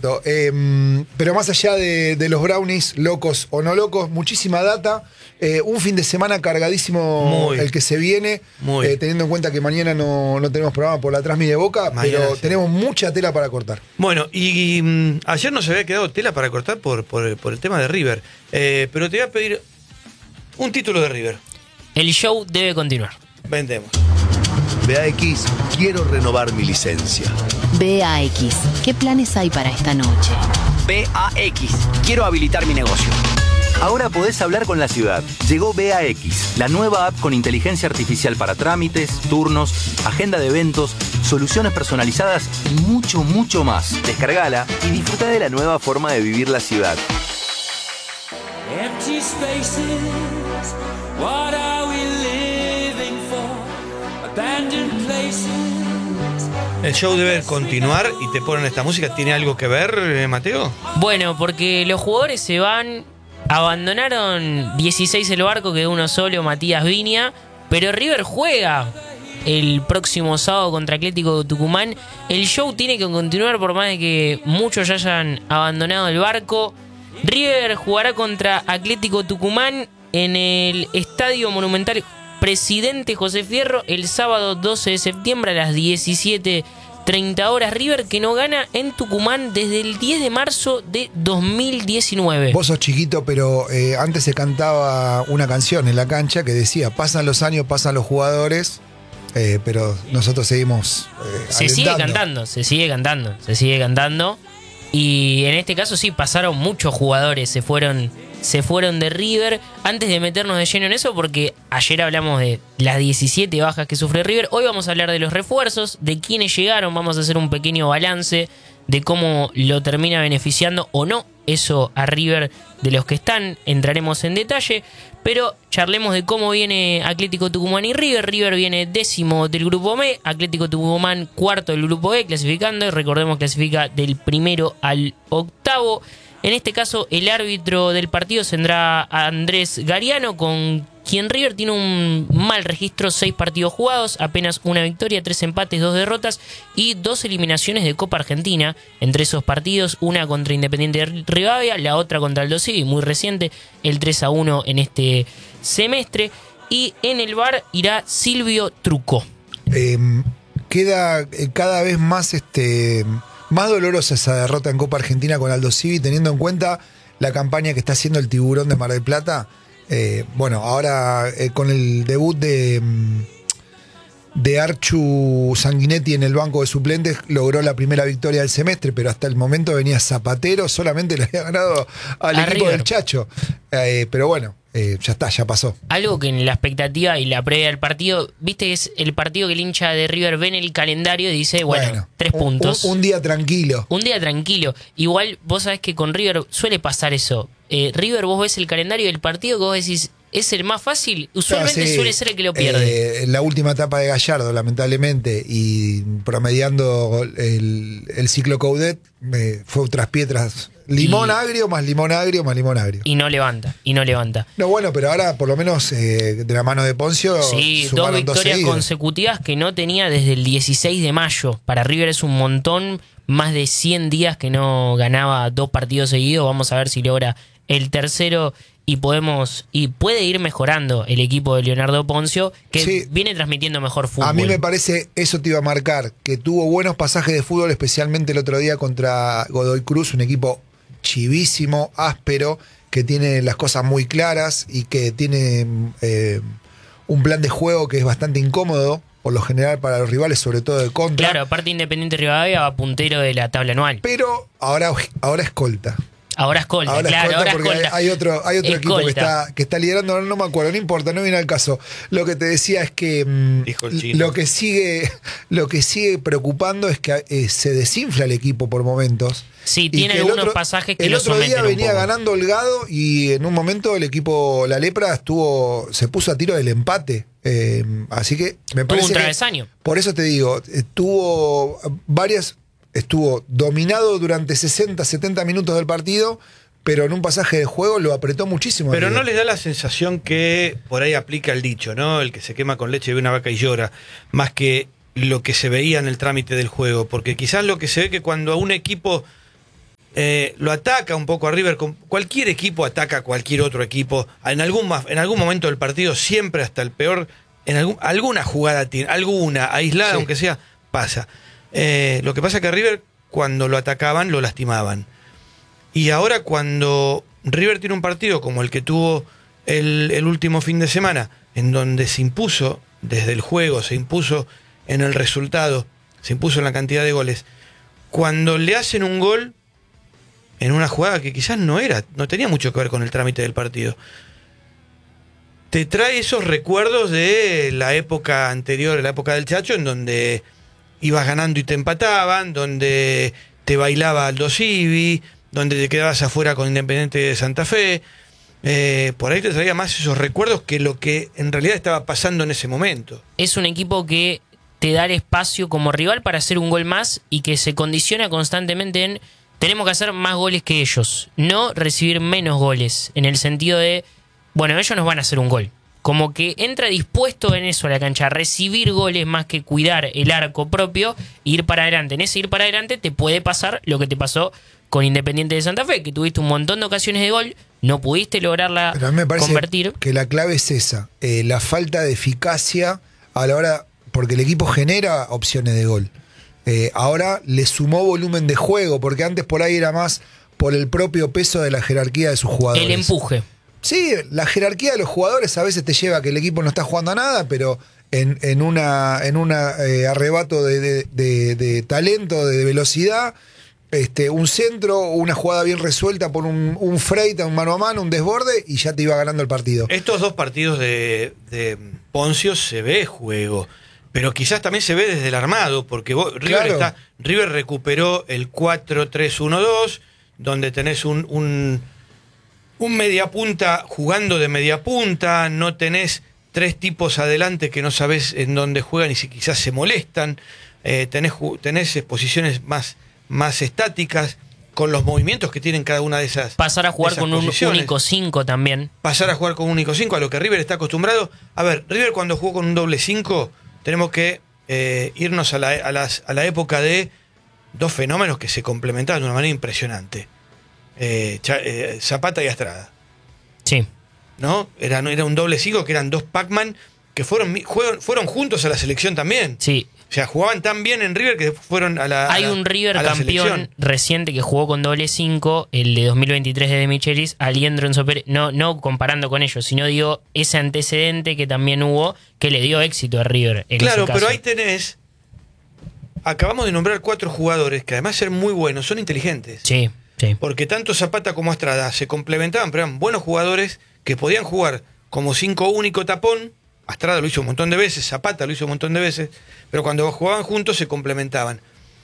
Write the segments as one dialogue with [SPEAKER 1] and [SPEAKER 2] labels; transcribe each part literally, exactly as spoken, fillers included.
[SPEAKER 1] Perfecto. Eh, pero más allá de, de los brownies, locos o no locos, muchísima data. Eh, un fin de semana cargadísimo muy, el que se viene, eh, teniendo en cuenta que mañana no, no tenemos programa por la Transmi de Boca, mañana pero sí. tenemos mucha tela para cortar.
[SPEAKER 2] Bueno, y, y um, ayer nos había quedado tela para cortar por, por, por el tema de River. Eh, pero te voy a pedir un título de River.
[SPEAKER 3] El show debe continuar.
[SPEAKER 2] Vendemos.
[SPEAKER 4] B A X, quiero renovar mi licencia.
[SPEAKER 5] B A X, ¿qué planes hay para esta noche?
[SPEAKER 6] B A X, quiero habilitar mi negocio. Ahora podés hablar con la ciudad. Llegó B A X, la nueva app con inteligencia artificial para trámites, turnos, agenda de eventos, soluciones personalizadas y mucho, mucho más. Descargala y disfruta de la nueva forma de vivir la ciudad.
[SPEAKER 7] Empty spaces, what are we living for? Abandoned places.
[SPEAKER 2] El show debe continuar y te ponen esta música. ¿Tiene algo que ver, eh, Mateo?
[SPEAKER 3] Bueno, porque los jugadores se van... Abandonaron dieciséis el barco, quedó uno solo, Matías Viña, pero River juega el próximo sábado contra Atlético Tucumán. El show tiene que continuar por más de que muchos ya hayan abandonado el barco. River jugará contra Atlético Tucumán en el Estadio Monumental Presidente José Fierro el sábado doce de septiembre a las diecisiete treinta horas. River que no gana en Tucumán desde el diez de marzo de dos mil diecinueve.
[SPEAKER 1] Vos sos chiquito, pero eh, antes se cantaba una canción en la cancha que decía: pasan los años, pasan los jugadores, eh, pero nosotros seguimos eh,
[SPEAKER 3] Se sigue cantando, se sigue cantando, se sigue cantando. Y en este caso sí, pasaron muchos jugadores, se fueron, se fueron de River. Antes de meternos de lleno en eso, porque ayer hablamos de las diecisiete bajas que sufre River, hoy vamos a hablar de los refuerzos, de quiénes llegaron, vamos a hacer un pequeño balance de cómo lo termina beneficiando o no eso a River de los que están, entraremos en detalle, pero charlemos de cómo viene Atlético Tucumán y River. River viene décimo del grupo M, Atlético Tucumán cuarto del grupo E, clasificando, y recordemos clasifica del primero al octavo. En este caso, el árbitro del partido tendrá a Andrés Gariano, con quien River tiene un mal registro, seis partidos jugados, apenas una victoria, tres empates, dos derrotas y dos eliminaciones de Copa Argentina. Entre esos partidos, una contra Independiente de Rivadavia, la otra contra Aldo Civi, muy reciente, el tres a uno en este semestre. Y en el V A R irá Silvio Trucco.
[SPEAKER 1] Eh, queda cada vez más... este Más dolorosa esa derrota en Copa Argentina con Aldo Civi, teniendo en cuenta la campaña que está haciendo el Tiburón de Mar del Plata. Eh, bueno, ahora eh, con el debut de, de Archu Sanguinetti en el banco de suplentes, logró la primera victoria del semestre, pero hasta el momento venía Zapatero, solamente le había ganado al
[SPEAKER 3] a
[SPEAKER 1] equipo
[SPEAKER 3] River.
[SPEAKER 1] del Chacho. Eh, pero bueno, eh, ya está, ya pasó.
[SPEAKER 3] Algo que en la expectativa y la previa del partido, viste, es el partido que el hincha de River ve en el calendario y dice, bueno, bueno tres
[SPEAKER 1] un,
[SPEAKER 3] puntos.
[SPEAKER 1] Un, un día tranquilo.
[SPEAKER 3] Un día tranquilo. Igual vos sabés que con River suele pasar eso. Eh, River, vos ves el calendario del partido que vos decís, es el más fácil, usualmente
[SPEAKER 1] no, sí,
[SPEAKER 3] suele ser el que lo pierde.
[SPEAKER 1] Eh, en la última etapa de Gallardo, lamentablemente, y promediando el, el ciclo Coudet, eh, fue tras piedras. Limón y, agrio, más limón agrio, más limón agrio.
[SPEAKER 3] Y no levanta, y no levanta.
[SPEAKER 1] No, bueno, pero ahora por lo menos eh, de la mano de Poncio.
[SPEAKER 3] Sí, dos victorias dos consecutivas que no tenía desde el dieciséis de mayo. Para River es un montón, más de cien días que no ganaba dos partidos seguidos. Vamos a ver si logra el tercero y podemos y puede ir mejorando el equipo de Leonardo Poncio, que sí, viene transmitiendo mejor fútbol.
[SPEAKER 1] A mí me parece, eso te iba a marcar, que tuvo buenos pasajes de fútbol, especialmente el otro día contra Godoy Cruz, un equipo chivísimo, áspero, que tiene las cosas muy claras y que tiene eh, un plan de juego que es bastante incómodo, por lo general para los rivales, sobre todo de contra.
[SPEAKER 3] Claro, aparte Independiente Rivadavia va puntero de la tabla anual.
[SPEAKER 1] Pero ahora, ahora escolta.
[SPEAKER 3] Ahora escolta,
[SPEAKER 1] ahora
[SPEAKER 3] claro,
[SPEAKER 1] escolta
[SPEAKER 3] ahora
[SPEAKER 1] porque
[SPEAKER 3] escolta.
[SPEAKER 1] Hay, hay otro, hay otro equipo que está, que está liderando, no, no me acuerdo, no importa, no viene al caso. Lo que te decía es que mmm, lo que sigue, lo que sigue preocupando es que eh, se desinfla el equipo por momentos.
[SPEAKER 3] Sí, tiene algunos otro, pasajes que
[SPEAKER 1] el
[SPEAKER 3] lo
[SPEAKER 1] otro
[SPEAKER 3] someten
[SPEAKER 1] día
[SPEAKER 3] un
[SPEAKER 1] venía
[SPEAKER 3] poco.
[SPEAKER 1] ganando holgado y en un momento el equipo La Lepra estuvo, se puso a tiro del empate. Eh, así que me
[SPEAKER 3] Tuvo
[SPEAKER 1] parece
[SPEAKER 3] un travesaño.
[SPEAKER 1] Que, por eso te digo, tuvo varias, estuvo dominado durante sesenta, setenta minutos del partido, pero en un pasaje de juego lo apretó muchísimo.
[SPEAKER 2] Pero no les da la sensación que por ahí aplica el dicho, ¿no? El que se quema con leche ve una vaca y llora, más que lo que se veía en el trámite del juego, porque quizás lo que se ve que cuando a un equipo eh, lo ataca un poco a River. Con, cualquier equipo ataca a cualquier otro equipo. En algún, en algún momento del partido, siempre hasta el peor, en algún, alguna jugada tiene, alguna, aislada, sí. aunque sea, pasa. Eh, lo que pasa es que a River, cuando lo atacaban, lo lastimaban. Y ahora cuando River tiene un partido como el que tuvo el, el último fin de semana, en donde se impuso desde el juego, se impuso en el resultado, se impuso en la cantidad de goles, cuando le hacen un gol en una jugada que quizás no era, no tenía mucho que ver con el trámite del partido, te trae esos recuerdos de la época anterior, la época del Chacho, en donde ibas ganando y te empataban, donde te bailaba Aldo Civi, donde te quedabas afuera con Independiente de Santa Fe. Eh, por ahí te traía más esos recuerdos que lo que en realidad estaba pasando en ese momento.
[SPEAKER 3] Es un equipo que te da el espacio como rival para hacer un gol más y que se condiciona constantemente en tenemos que hacer más goles que ellos, no recibir menos goles, en el sentido de, bueno, ellos nos van a hacer un gol. Como que entra dispuesto en eso a la cancha, a recibir goles más que cuidar el arco propio e ir para adelante. En ese ir para adelante te puede pasar lo que te pasó con Independiente de Santa Fe, que tuviste un montón de ocasiones de gol, no pudiste lograrla
[SPEAKER 1] Pero a mí me parece
[SPEAKER 3] convertir.
[SPEAKER 1] Que la clave es esa, eh, la falta de eficacia a la hora, porque el equipo genera opciones de gol. Eh, ahora le sumó volumen de juego, porque antes por ahí era más por el propio peso de la jerarquía de sus jugadores.
[SPEAKER 3] El empuje.
[SPEAKER 1] Sí, la jerarquía de los jugadores a veces te lleva a que el equipo no está jugando a nada, pero en, en una en un eh, arrebato de, de, de, de talento, de velocidad, este, un centro, una jugada bien resuelta por un, un freita, un mano a mano, un desborde, y ya te iba ganando el partido.
[SPEAKER 2] Estos dos partidos de, de Poncio se ve juego, pero quizás también se ve desde el armado, porque vos, River,
[SPEAKER 1] Claro.
[SPEAKER 2] está, River recuperó el cuatro tres uno dos, donde tenés un... un Un mediapunta jugando de mediapunta, no tenés tres tipos adelante que no sabés en dónde juegan y si quizás se molestan, eh, tenés, tenés posiciones más, más estáticas con los movimientos que tienen cada una de esas.
[SPEAKER 3] Pasar a jugar
[SPEAKER 2] esas
[SPEAKER 3] con un
[SPEAKER 2] posiciones.
[SPEAKER 3] único cinco también.
[SPEAKER 2] Pasar a jugar con un único cinco, a lo que River está acostumbrado. A ver, River cuando jugó con un doble cinco, tenemos que eh, irnos a la, a, las, a la época de dos fenómenos que se complementaban de una manera impresionante. Eh, Cha- eh, Zapata y Astrada,
[SPEAKER 3] Sí.
[SPEAKER 2] ¿no? Era, no, era un doble cinco que eran dos Pac-Man que fueron, fueron, fueron juntos a la selección también.
[SPEAKER 3] Sí.
[SPEAKER 2] O sea, jugaban tan bien en River que fueron a la.
[SPEAKER 3] Hay
[SPEAKER 2] a la-
[SPEAKER 3] un River
[SPEAKER 2] a la
[SPEAKER 3] campeón
[SPEAKER 2] selección.
[SPEAKER 3] reciente que jugó con doble cinco, el de dos mil veintitrés de De Michelis, Aliendro Enzo Pérez, no, no comparando con ellos, sino digo ese antecedente que también hubo que le dio éxito a River. En
[SPEAKER 2] Claro,
[SPEAKER 3] ese
[SPEAKER 2] pero
[SPEAKER 3] caso.
[SPEAKER 2] ahí tenés. Acabamos de nombrar cuatro jugadores que además de ser muy buenos, son inteligentes.
[SPEAKER 3] Sí, sí.
[SPEAKER 2] Porque tanto Zapata como Astrada se complementaban, pero eran buenos jugadores que podían jugar como cinco único tapón. Astrada lo hizo un montón de veces, Zapata lo hizo un montón de veces, pero cuando jugaban juntos se complementaban.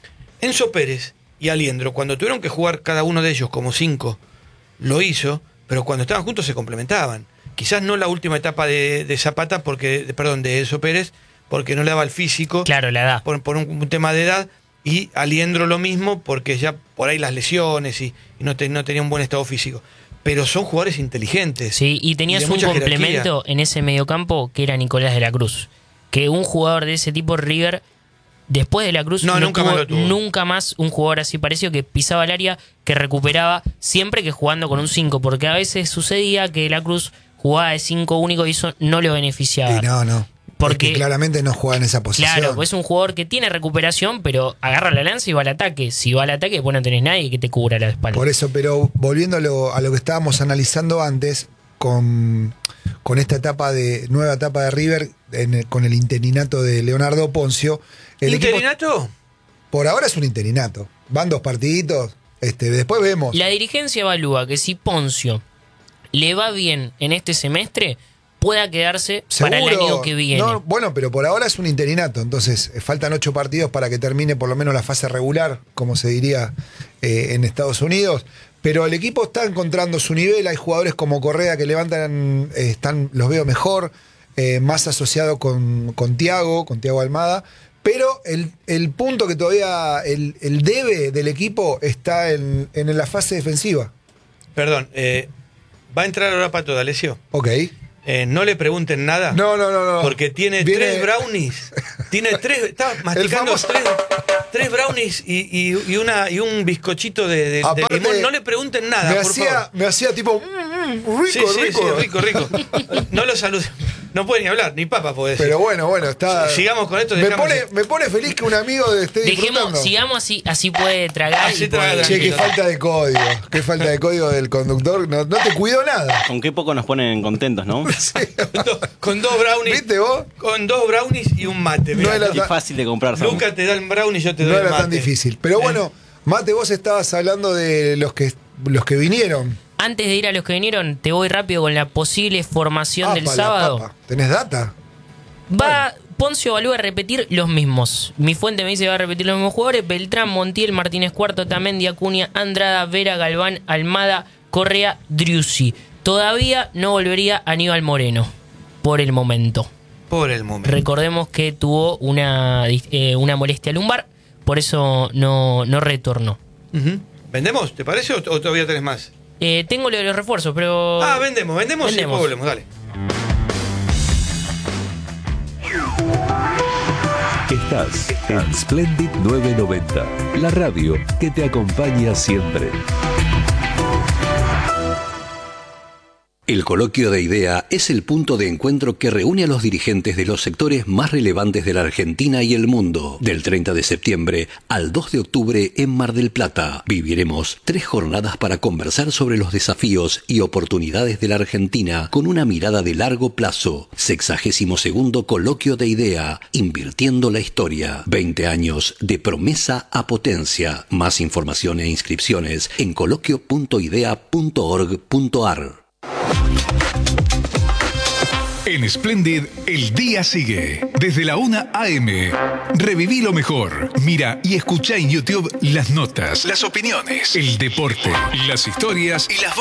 [SPEAKER 2] Enzo Pérez y Aliendro, cuando tuvieron que jugar cada uno de ellos como cinco, lo hizo, pero cuando estaban juntos se complementaban. Quizás no la última etapa de, de Zapata, porque, de- perdón, de Enzo Pérez, porque no le daba el físico,
[SPEAKER 3] Claro, la edad.
[SPEAKER 2] por, por un, un tema de edad, y Aliendro lo mismo, porque ya por ahí las lesiones y, y no, te- no tenía un buen estado físico. Pero son jugadores inteligentes.
[SPEAKER 3] Sí, y tenías
[SPEAKER 2] de
[SPEAKER 3] un
[SPEAKER 2] mucha
[SPEAKER 3] complemento en ese mediocampo que era Nicolás de la Cruz. Que un jugador de ese tipo, River, después de la Cruz,
[SPEAKER 2] No, nunca
[SPEAKER 3] tuvo
[SPEAKER 2] más lo tuvo.
[SPEAKER 3] nunca más un jugador así parecido que pisaba el área, que recuperaba, siempre que jugando con un cinco, porque a veces sucedía que la Cruz jugaba de cinco único y eso no le beneficiaba.
[SPEAKER 1] Y no, no.
[SPEAKER 3] Porque-
[SPEAKER 1] Porque claramente no juega en esa posición.
[SPEAKER 3] Claro, pues es un jugador que tiene recuperación, pero agarra la lanza y va al ataque. Si va al ataque, vos no tenés nadie que te cubra la espalda.
[SPEAKER 1] Por eso, pero volviendo a lo, a lo que estábamos analizando antes, con, con esta etapa de nueva etapa de River, en el- con el interinato de Leonardo Poncio, el equipo
[SPEAKER 2] ¿Interinato?
[SPEAKER 1] por ahora es un interinato. Van dos partiditos, este, después vemos.
[SPEAKER 3] La dirigencia evalúa que si Poncio le va bien en este semestre, pueda quedarse para el
[SPEAKER 1] Seguro,
[SPEAKER 3] año que viene.
[SPEAKER 1] no, bueno, pero por ahora es un interinato, entonces eh, faltan ocho partidos para que termine por lo menos la fase regular, como se diría eh, en Estados Unidos. Pero el equipo está encontrando su nivel, hay jugadores como Correa que levantan, eh, están, los veo mejor, eh, más asociado con, con Thiago, con Thiago Almada. Pero el, el punto que todavía, el, el debe del equipo está en, en la fase defensiva.
[SPEAKER 2] Perdón, eh, ¿va a entrar ahora Pato D'Alessio?
[SPEAKER 1] Ok.
[SPEAKER 2] Eh, no le pregunten nada.
[SPEAKER 1] No, no, no, no.
[SPEAKER 2] Porque tiene
[SPEAKER 1] Viene-
[SPEAKER 2] tres brownies Tiene tres, está masticando
[SPEAKER 1] famoso-
[SPEAKER 2] tres, tres brownies y, y, y una, y un bizcochito de, de- de
[SPEAKER 1] Aparte,
[SPEAKER 2] limón. No le pregunten nada,
[SPEAKER 1] Me
[SPEAKER 2] por
[SPEAKER 1] hacía,
[SPEAKER 2] favor.
[SPEAKER 1] me hacía tipo mm, mm, rico,
[SPEAKER 2] Sí, sí,
[SPEAKER 1] rico.
[SPEAKER 2] sí, rico, rico. No lo salude. No puede ni hablar, ni papa puede decir.
[SPEAKER 1] Pero bueno, bueno, está.
[SPEAKER 2] Sigamos con esto.
[SPEAKER 1] Me
[SPEAKER 2] dejamos-
[SPEAKER 1] pone, me pone feliz que un amigo esté disfrutando.
[SPEAKER 3] Dejemos, sigamos así, así puede tragar.
[SPEAKER 2] Así
[SPEAKER 3] y
[SPEAKER 2] traga
[SPEAKER 3] puede-
[SPEAKER 1] Che, qué
[SPEAKER 2] tranquilo.
[SPEAKER 1] falta de código. Qué falta de código del conductor. No, no te cuido nada.
[SPEAKER 8] Con qué poco nos ponen contentos, ¿no?
[SPEAKER 1] Sí.
[SPEAKER 2] Con dos- Con dos brownies.
[SPEAKER 1] ¿Viste vos?
[SPEAKER 2] Con dos brownies y un mate.
[SPEAKER 1] No
[SPEAKER 2] mirá.
[SPEAKER 1] era
[SPEAKER 8] Y fácil de comprar. Samu.
[SPEAKER 2] Luca te da el brownie y yo te doy
[SPEAKER 1] No
[SPEAKER 2] el
[SPEAKER 1] era
[SPEAKER 2] mate.
[SPEAKER 1] tan difícil. Pero
[SPEAKER 2] Eh,
[SPEAKER 1] bueno, Mate, vos estabas hablando de los que, los que vinieron.
[SPEAKER 3] Antes de ir a los que vinieron, te voy rápido con la posible formación del
[SPEAKER 1] Apa, la
[SPEAKER 3] sábado.
[SPEAKER 1] papa. ¿Tenés data?
[SPEAKER 3] Va Poncio Balúa a repetir los mismos. Mi fuente me dice que va a repetir los mismos jugadores: Beltrán, Montiel, Martínez Cuarto, Tamendi, Acuña, Andrada, Vera, Galván, Almada, Correa, Driussi. Todavía no volvería Aníbal Moreno, por el momento.
[SPEAKER 2] Por el momento.
[SPEAKER 3] Recordemos que tuvo una, eh, una molestia lumbar, por eso no, no retornó.
[SPEAKER 2] Ujú. ¿Vendemos? ¿Te parece o, o todavía tenés más?
[SPEAKER 3] Eh, tengo lo de los refuerzos, pero...
[SPEAKER 2] Ah, vendemos, vendemos,
[SPEAKER 3] Vendemos.
[SPEAKER 2] y después volvemos, dale.
[SPEAKER 9] Estás en Splendid nueve noventa, la radio que te acompaña siempre.
[SPEAKER 10] El Coloquio de Idea es el punto de encuentro que reúne a los dirigentes de los sectores más relevantes de la Argentina y el mundo. Del treinta de septiembre al dos de octubre en Mar del Plata, viviremos tres jornadas para conversar sobre los desafíos y oportunidades de la Argentina con una mirada de largo plazo. Sexagésimo segundo Coloquio de Idea, invirtiendo la historia. veinte años de promesa a potencia. Más información e inscripciones en coloquio punto idea punto org punto ar.
[SPEAKER 11] En Splendid, el día sigue. Desde la una a eme. Reviví lo mejor. Mira y escucha en YouTube las notas, las opiniones, el deporte, las historias y las